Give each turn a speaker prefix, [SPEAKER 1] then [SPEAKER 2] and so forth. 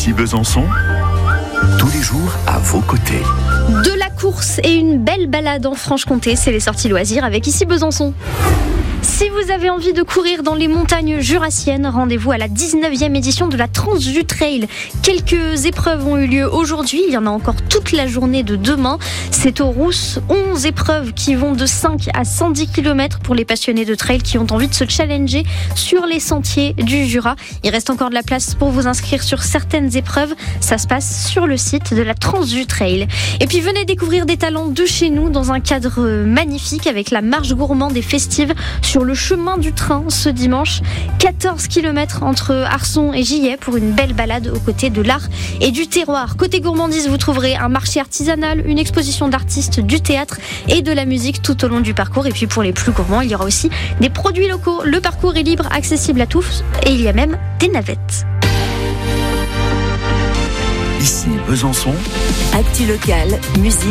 [SPEAKER 1] Ici Besançon, tous les jours à vos côtés.
[SPEAKER 2] De la course et une belle balade en Franche-Comté, c'est les sorties loisirs avec Ici Besançon. Si vous avez envie de courir dans les montagnes jurassiennes, rendez-vous à la 19e édition de la Transju Trail. Quelques épreuves ont eu lieu aujourd'hui, il y en a encore toute la journée de demain. C'est aux Rousses, 11 épreuves qui vont de 5 à 110 km pour les passionnés de trail qui ont envie de se challenger sur les sentiers du Jura. Il reste encore de la place pour vous inscrire sur certaines épreuves. Ça se passe sur le site de la Transju Trail. Et puis venez découvrir des talents de chez nous dans un cadre magnifique avec la marche gourmande et festive sur le chemin du train ce dimanche. 14 km entre Arçon et Gillet pour une belle balade aux côtés de l'art et du terroir. Côté gourmandise, vous trouverez un marché artisanal, une exposition d'artistes, du théâtre et de la musique tout au long du parcours. Et puis pour les plus gourmands, il y aura aussi des produits locaux. Le parcours est libre, accessible à tous et il y a même des navettes.
[SPEAKER 1] Ici Besançon,
[SPEAKER 3] Actu locale, musique.